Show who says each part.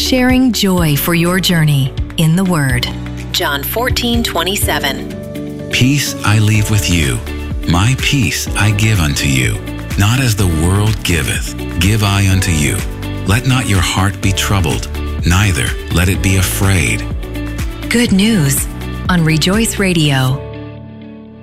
Speaker 1: sharing joy for your journey in the Word. John 14:27.
Speaker 2: Peace I leave with you. My peace I give unto you. Not as the world giveth, give I unto you. Let not your heart be troubled, neither let it be afraid.
Speaker 1: Good news on Rejoice Radio.